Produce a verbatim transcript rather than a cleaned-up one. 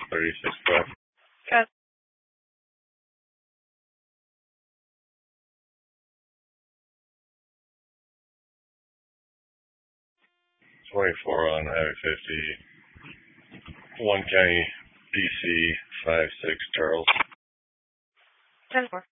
thirty-six Brett. Got twenty-four on Highway fifty. One County, B C, five six Charles. ten four.